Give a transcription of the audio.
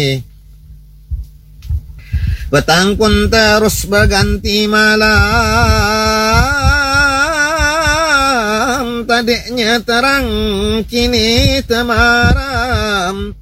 Petang pun terus berganti malam, tadiknya terang kini temaram.